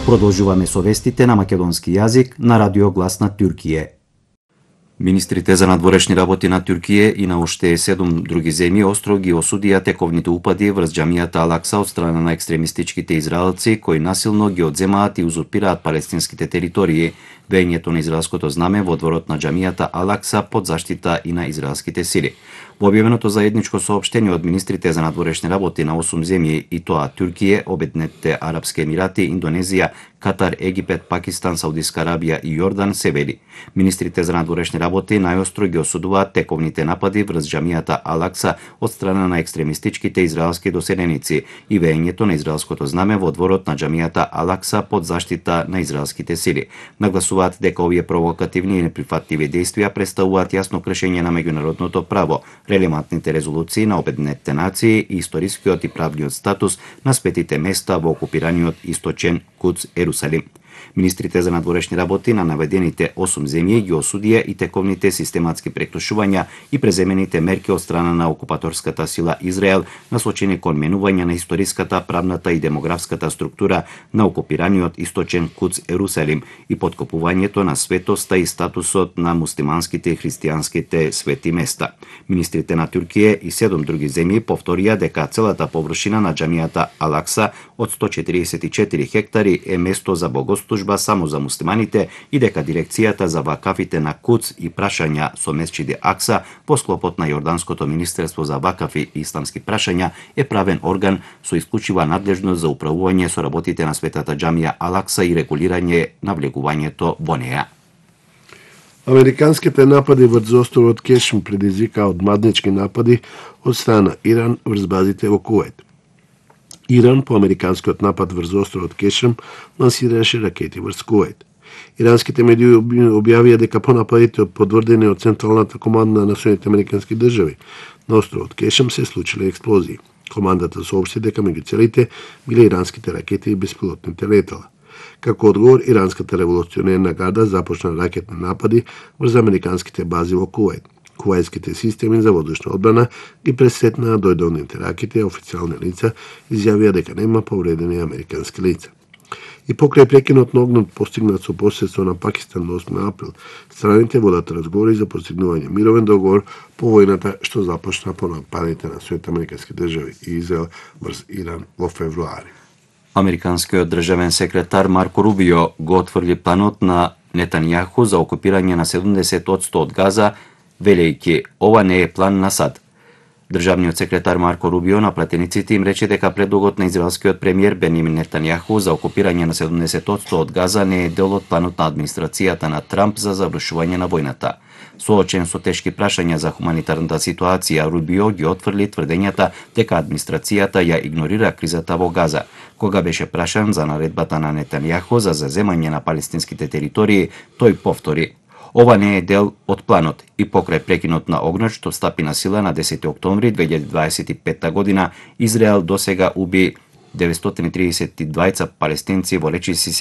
Продолжуваме со вестите на македонски јазик на Радио Глас на Туркије. Министрите за надворешни работи на Туркије и на уште 7 други земји остро ги осудија тековните упади врз џамијата Ал-Акса од страна на екстремистичките израелци кои насилно ги одземаат и узурпираат палестинските територии. Веењето на израелското знаме во дворот на џамијата Ал-Акса под заштита и на израелските сили. Во објавеното заедничко соопштение од министрите за надворешни работи на 8 земји, и тоа Туркије, Обединетите арапски емирати, Индонезија, Катар, Египет, Пакистан, Саудиска Арабија и Јордан се вели: министрите за надворешни работи најостро ги осудуваат тековните напади врз џамијата Ал-Акса од страна на екстремистичките израелски доселеници и веењето на израелското знаме во дворот на џамијата Ал-Акса под заштита на израелските сили. Нагласуваат дека овие провокативни и неприфатливи дејствија представуваат јасно кршење на меѓународното право, релевантните резолуции на Обединетите нации и историскиот и правниот статус на светите места во окупираниот источен Кудс Ерусалим. Министрите за надворешни работи на наведените 8 земји ги осудија и тековните систематски преклучувања и преземените мерки од страна на окупаторската сила Израел насочени кон менување на историската, правната и демографската структура на окупираниот источен Кудс Ерусалим и подкопувањето на светоста и статусот на муслиманските и христијанските свети места. Министрите на Туркије и 7 други земји повторија дека целата површина на џамијата Ал-Акса од 144 хектари е место за богослужба само за муслиманите и дека дирекцијата за вакафите на Кудс и прашања со Месџиди Акса по склопот на Јорданското министерство за вакафи и исламски прашања е правен орган со исклучива надлежност за управување со работите на светата џамија Ал-Акса и регулирање навлегувањето во неа. Американските напади врз островот Кешм предизвика одмазнички напади од страна Иран врз базите во Кувајт. Иран по американскиот напад врз островот Кешм лансираше ракети врз Кувајт. Иранските медии објавија дека по нападите подврдени од Централната команда на Соединетите американски држави на островот Кешм се случиле експлозии. Командата соопшти дека меѓу целите биле иранските ракети и беспилотните летала. Како одговор, иранската револуционерна гарда започна ракетни напади врз американските бази во Кувајт. Кувајтските системи за воздушна одбрана ги пресетнаа дојдовните ракети, а официјални лица изјавија дека нема повредени американски лица. И покрај прекинот на огнот постигнат со посредство на Пакистан на 8 април, страните водат разговори за постигнување мировен договор по војната што започна по нападите на Соединетите американски држави и Израел врз Иран во февруари. Американскиот државен секретар Марко Рубио го отврли планот на Нетањаху за окупирање на 70% од Газа, велејќи ова не е план на САД. Државниот секретар Марко Рубио на пратениците им рече дека предлогот на израелскиот премиер Бенјамин Нетањаху за окупирање на 70% од Газа не е дел од планот на администрацијата на Трамп за завршување на војната. Соочен со тешки прашања за хуманитарната ситуација, Рубио ги отфрли тврдењата дека администрацијата ја игнорира кризата во Газа. Кога беше прашан за наредбата на Нетањаху за заземање на палестинските територии, тој повтори: ова не е дел од планот и покрај прекинот на огнот што стапи на сила на 10 октомври 2025 година, Израел досега уби 932 палестинци во речиси